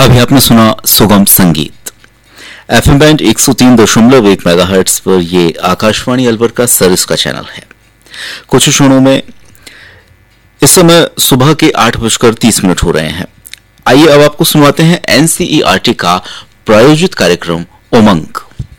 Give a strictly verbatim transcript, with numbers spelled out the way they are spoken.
अभी आपने सुना सुगम संगीत। एफएम बैंड एक सौ तीन दशमलव एक मेगाहर्ट्ज पर ये आकाशवाणी अलवर का सर्विस का चैनल है। कुछ क्षणों में इस समय सुबह के आठ बजकर तीस मिनट हो रहे हैं। आइए अब आपको सुनवाते हैं एनसीईआरटी का प्रायोजित कार्यक्रम उमंग।